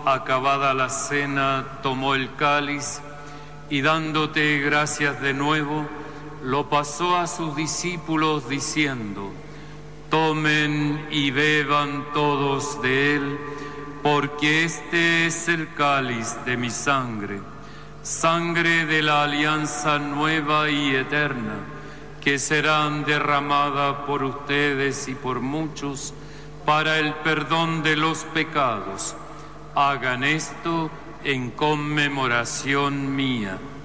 acabada la cena, tomó el cáliz y dándote gracias de nuevo, lo pasó a sus discípulos diciendo: tomen y beban todos de él, porque este es el cáliz de mi sangre, sangre de la alianza nueva y eterna, que será derramada por ustedes y por muchos para el perdón de los pecados. Hagan esto en conmemoración mía.